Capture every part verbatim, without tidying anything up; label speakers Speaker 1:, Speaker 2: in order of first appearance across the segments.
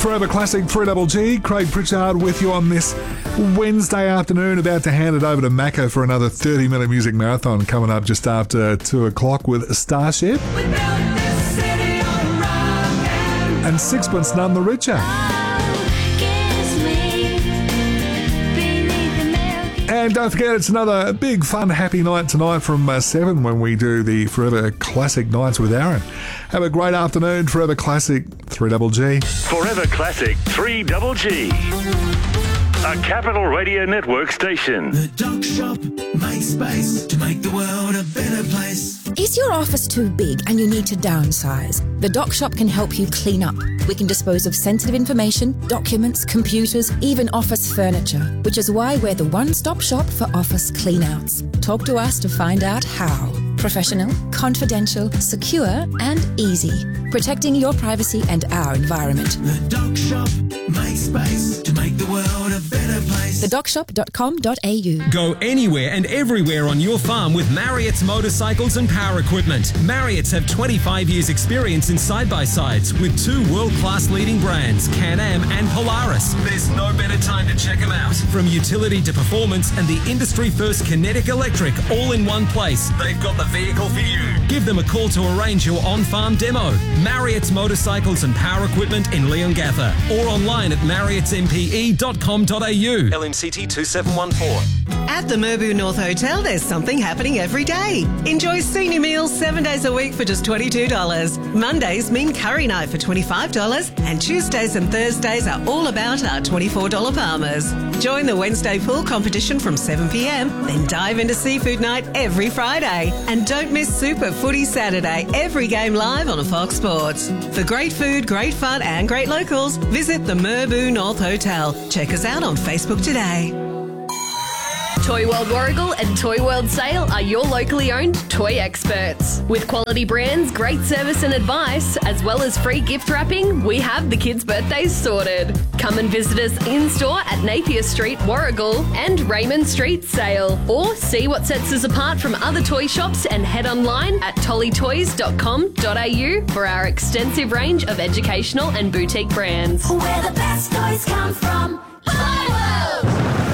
Speaker 1: Forever Classic three Double G. Craig Pritchard with you on this Wednesday afternoon. About to hand it over to Mako for another thirty minute music marathon coming up just after two o'clock with Starship. And Sixpence None the Richer. And don't forget, it's another big, fun, happy night tonight from uh, seven when we do the Forever Classic Nights with Aaron. Have a great afternoon. Forever Classic three Double G.
Speaker 2: Forever Classic three Double G. A Capital Radio Network station.
Speaker 3: The Doc Shop makes space to make the world a better place.
Speaker 4: Is your office too big and you need to downsize? The Doc Shop can help you clean up. We can dispose of sensitive information, documents, computers, even office furniture, which is why we're the one-stop shop for office clean-outs. Talk to us to find out how. Professional, confidential, secure and easy. Protecting your privacy and our environment.
Speaker 3: The Doc Shop makes space to make the world a better place.
Speaker 4: the doc shop dot com dot a u.
Speaker 5: Go anywhere and everywhere on your farm with Marriott's motorcycles and power equipment. Marriott's have twenty-five years experience in side-by-sides with two world-class leading brands, Can-Am and Polaris. There's no better time to check them out. From utility to performance and the industry-first Kinetic Electric all in one place, they've got the vehicle for you. Give them a call to arrange your on-farm demo. Marriott's motorcycles and power equipment in Leongatha or online at marriotts m p e dot com dot a u. L M C T two seven one four.
Speaker 6: At the Merbau North Hotel, there's something happening every day. Enjoy senior meals seven days a week for just twenty-two dollars. Mondays mean curry night for twenty-five dollars and Tuesdays and Thursdays are all about our twenty-four dollars Palmers. Join the Wednesday pool competition from seven p m, then dive into seafood night every Friday. And don't miss Super Footy Saturday, every game live on Fox Sports. For great food, great fun and great locals, visit the Merbau North Hotel. Check us out on Facebook today.
Speaker 7: Toy World Warragul and Toy World Sale are your locally owned toy experts. With quality brands, great service and advice, as well as free gift wrapping, we have the kids' birthdays sorted. Come and visit us in-store at Napier Street, Warragul and Raymond Street, Sale. Or see what sets us apart from other toy shops and head online at tolly toys dot com dot a u for our extensive range of educational and boutique brands.
Speaker 8: Where the best toys come from. Toy World!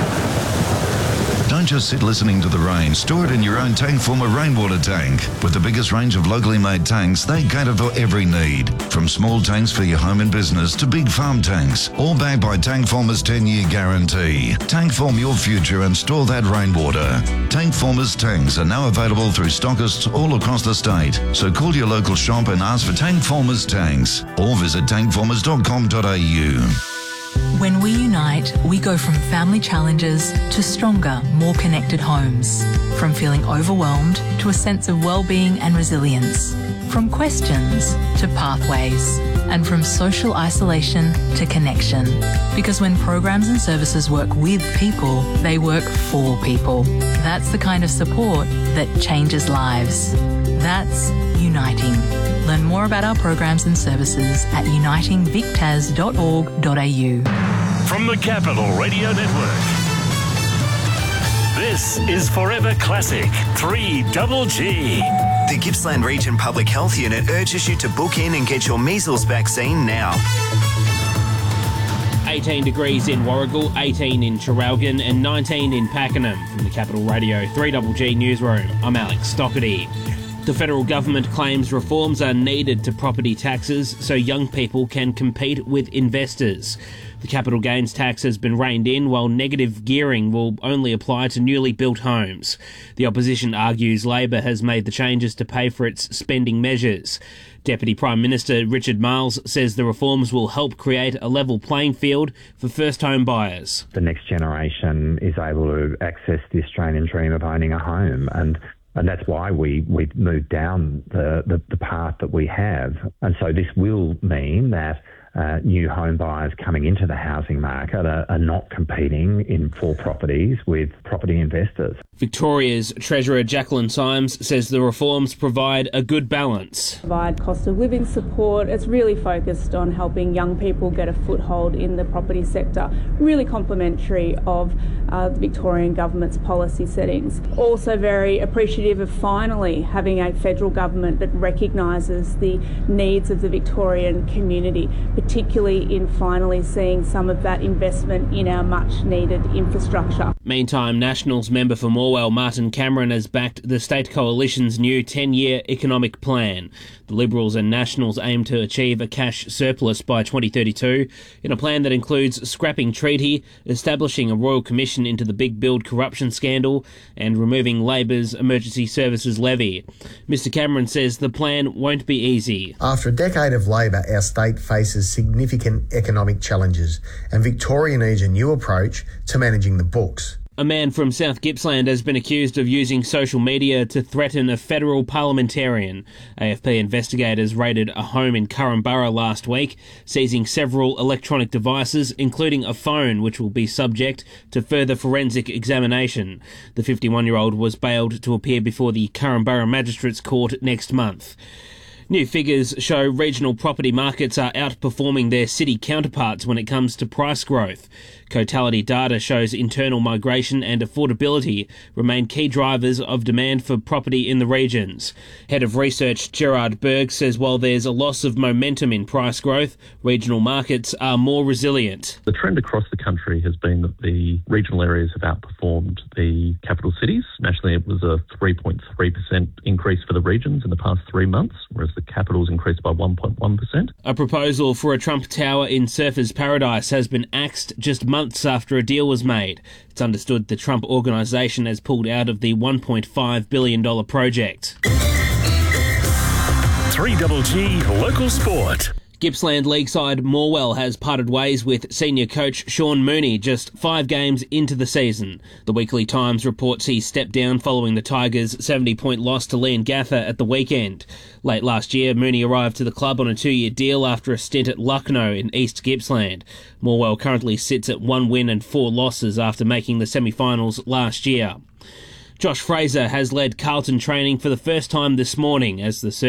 Speaker 9: Don't just sit listening to the rain. Store it in your own tank former rainwater tank. With the biggest range of locally made tanks, they cater for every need. From small tanks for your home and business to big farm tanks. All backed by Tankformer's ten-year guarantee. Tankform your future and store that rainwater. Tankformer's tanks are now available through stockists all across the state. So call your local shop and ask for Tankformer's tanks. Or visit tankformers dot com dot a u.
Speaker 10: When we unite, we go from family challenges to stronger, more connected homes. From feeling overwhelmed to a sense of well-being and resilience. From questions to pathways. And from social isolation to connection. Because when programs and services work with people, they work for people. That's the kind of support that changes lives. That's uniting. Learn more about our programs and services at uniting vic tas dot org dot a u.
Speaker 2: From the Capital Radio Network, this is Forever Classic three Double G.
Speaker 11: The Gippsland Region Public Health Unit urges you to book in and get your measles vaccine now.
Speaker 12: eighteen degrees in Warragul, eighteen in Traralgon and nineteen in Pakenham. From the Capital Radio three Double G Newsroom, I'm Alex Stockerty. The federal government claims reforms are needed to property taxes so young people can compete with investors. The capital gains tax has been reined in, while negative gearing will only apply to newly built homes. The opposition argues Labor has made the changes to pay for its spending measures. Deputy Prime Minister Richard Marles says the reforms will help create a level playing field for first home buyers.
Speaker 13: The next generation is able to access the Australian dream of owning a home, and And that's why we, we've moved down the, the, the path that we have. And so this will mean that uh, new home buyers coming into the housing market are, are not competing in for properties with property investors.
Speaker 12: Victoria's Treasurer Jacqueline Symes says the reforms provide a good balance.
Speaker 14: Provide cost of living support. It's really focused on helping young people get a foothold in the property sector, really complementary of uh, the Victorian government's policy settings. Also very appreciative of finally having a federal government that recognises the needs of the Victorian community, particularly in finally seeing some of that investment in our much-needed infrastructure.
Speaker 12: Meantime, Nationals member for Morwell, Martin Cameron, has backed the state coalition's new ten-year economic plan. The Liberals and Nationals aim to achieve a cash surplus by twenty thirty-two in a plan that includes scrapping treaty, establishing a royal commission into the Big Build corruption scandal and removing Labor's emergency services levy. Mister Cameron says the plan won't be easy.
Speaker 15: After a decade of Labor, our state faces significant economic challenges, and Victoria needs a new approach to managing the books.
Speaker 12: A man from South Gippsland has been accused of using social media to threaten a federal parliamentarian. A F P investigators raided a home in Currumborough last week, seizing several electronic devices, including a phone, which will be subject to further forensic examination. The fifty-one-year-old was bailed to appear before the Currumborough Magistrates Court next month. New figures show regional property markets are outperforming their city counterparts when it comes to price growth. Cotality data shows internal migration and affordability remain key drivers of demand for property in the regions. Head of Research Gerard Berg says while there's a loss of momentum in price growth, regional markets are more resilient.
Speaker 16: The trend across the country has been that the regional areas have outperformed the capital cities. Nationally, it was a three point three percent increase for the regions in the past three months, whereas the capitals increased by one point one percent.
Speaker 12: A proposal for a Trump Tower in Surfers Paradise has been axed just months after a deal was made. It's understood the Trump organisation has pulled out of the one point five billion dollars project.
Speaker 2: three G G Local Sport.
Speaker 12: Gippsland League side Morwell has parted ways with senior coach Sean Mooney just five games into the season. The Weekly Times reports he stepped down following the Tigers' seventy-point loss to Leongatha at the weekend. Late last year, Mooney arrived to the club on a two-year deal after a stint at Lucknow in East Gippsland. Morwell currently sits at one win and four losses after making the semi-finals last year. Josh Fraser has led Carlton training for the first time this morning as the